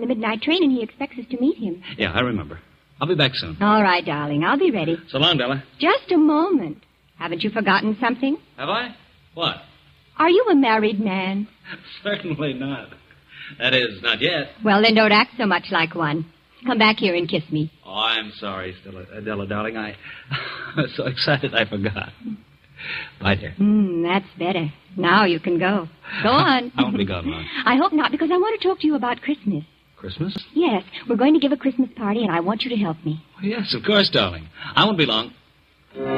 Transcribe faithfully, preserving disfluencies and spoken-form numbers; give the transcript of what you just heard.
the midnight train, and he expects us to meet him. Yeah, I remember. I'll be back soon. All right, darling. I'll be ready. So long, Della. Just a moment. Haven't you forgotten something? Have I? What? Are you a married man? Certainly not. That is, not yet. Well, then don't act so much like one. Come back here and kiss me. Oh, I'm sorry, Stella, uh, Della, darling. I was so excited I forgot. Bye, dear. Mm, that's better. Now you can go. Go on. I won't be gone long. I hope not, because I want to talk to you about Christmas. Christmas? Yes, we're going to give a Christmas party, and I want you to help me. Oh, yes, of course, darling. I won't be long.